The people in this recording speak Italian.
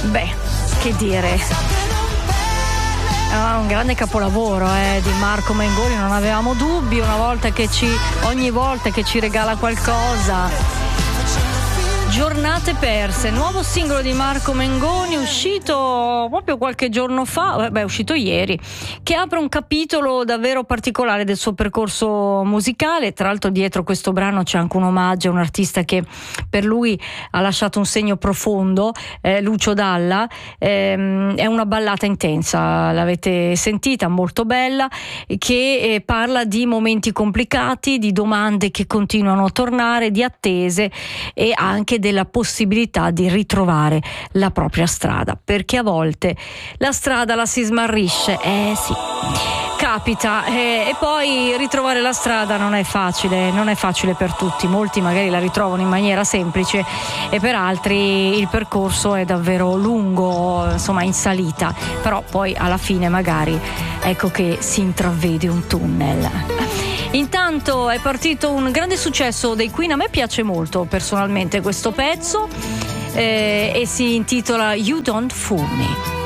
Beh, che dire, un grande capolavoro di Marco Mengoni, non avevamo dubbi, ogni volta che ci regala qualcosa. Giornate perse, nuovo singolo di Marco Mengoni, uscito proprio qualche giorno fa, è uscito ieri, che apre un capitolo davvero particolare del suo percorso musicale. Tra l'altro dietro questo brano c'è anche un omaggio a un artista che per lui ha lasciato un segno profondo, Lucio Dalla. È una ballata intensa, l'avete sentita, molto bella, che parla di momenti complicati, di domande che continuano a tornare, di attese e anche della possibilità di ritrovare la propria strada, perché a volte la strada la si smarrisce, sì, capita, e poi ritrovare la strada non è facile per tutti. Molti magari la ritrovano in maniera semplice e per altri il percorso è davvero lungo, insomma in salita, però poi alla fine magari ecco che si intravede un tunnel. Intanto è partito un grande successo dei Queen, a me piace molto personalmente questo pezzo, e si intitola You Don't Fool Me.